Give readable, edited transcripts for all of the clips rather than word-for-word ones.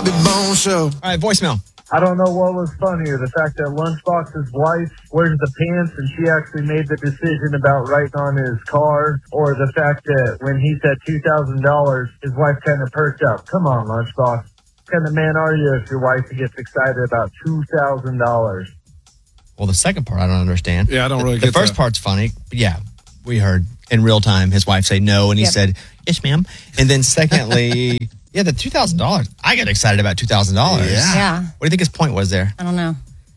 Bobby Bones Show. All right, voicemail. I don't know what was funnier, the fact that Lunchbox's wife wears the pants and she actually made the decision about writing on his car, or the fact that when he said $2,000, his wife kind of perked up. Come on, Lunchbox. What kind of man are you if your wife gets excited about $2,000? Well, the second part I don't understand. Yeah, I don't really get get the first part's funny. But yeah, we heard in real time his wife say no, and he said, yes, ma'am. And then secondly, yeah, the $2,000. I get excited about $2,000. Yeah. What do you think his point was there? I don't know.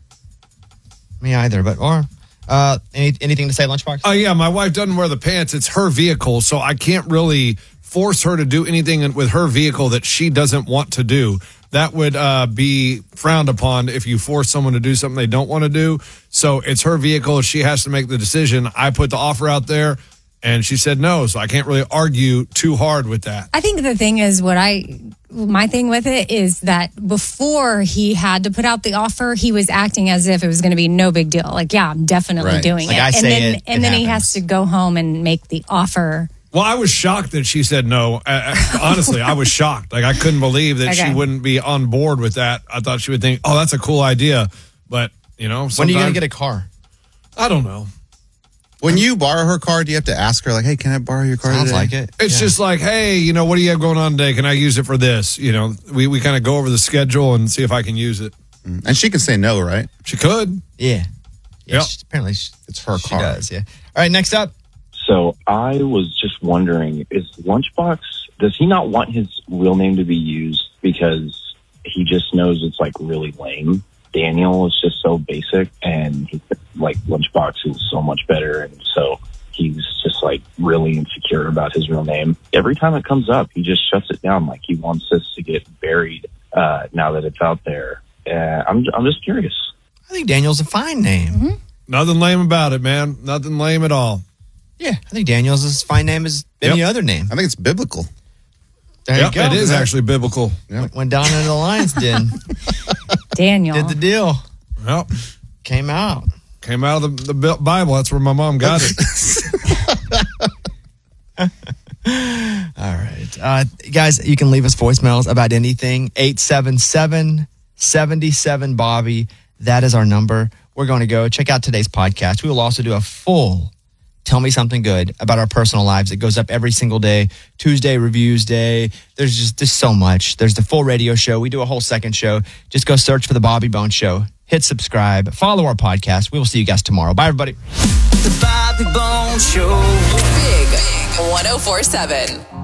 Me either, but anything to say, Lunchbox? Oh, yeah, my wife doesn't wear the pants. It's her vehicle, so I can't really force her to do anything with her vehicle that she doesn't want to do. That would be frowned upon if you force someone to do something they don't want to do. So it's her vehicle. She has to make the decision. I put the offer out there, and she said no, so I can't really argue too hard with that. I think the thing is my thing with it is that before he had to put out the offer, he was acting as if it was going to be no big deal. Like, yeah, I'm definitely doing like it. I say and then he has to go home and make the offer. Well, I was shocked that she said no. Honestly, I was shocked. Like, I couldn't believe that she wouldn't be on board with that. I thought she would think, oh, that's a cool idea. But, you know, when are you going to get a car? I don't know. When you borrow her car, do you have to ask her, like, hey, can I borrow your car Sounds today? like it. It's just like, hey, you know, what do you have going on today? Can I use it for this? You know, we kind of go over the schedule and see if I can use it. And she can say no, right? She could. Yeah. Yep. Apparently, it's her car. She does, yeah. All right, next up. So I was just wondering, is Lunchbox, does he not want his real name to be used because he just knows it's like really lame? Daniel is just so basic, and he, like, Lunchbox is so much better, and so he's just like really insecure about his real name. Every time it comes up, he just shuts it down. Like, he wants this to get buried now that it's out there. I'm just curious. I think Daniel's a fine name. Mm-hmm. Nothing lame about it, man. Nothing lame at all. Yeah, I think Daniel's as fine name as any other name. I think it's biblical. There you go. It is actually biblical. Went down into the lion's den. Daniel. Did the deal. Yep. Came out of the Bible. That's where my mom got it. All right. Guys, you can leave us voicemails about anything. 877-77-Bobby. That is our number. We're going to go check out today's podcast. We will also do a full Tell Me Something Good about our personal lives. It goes up every single day. Tuesday, Reviews Day. There's just so much. There's the full radio show. We do a whole second show. Just go search for The Bobby Bones Show. Hit subscribe. Follow our podcast. We will see you guys tomorrow. Bye, everybody. The Bobby Bones Show. Big 104.7.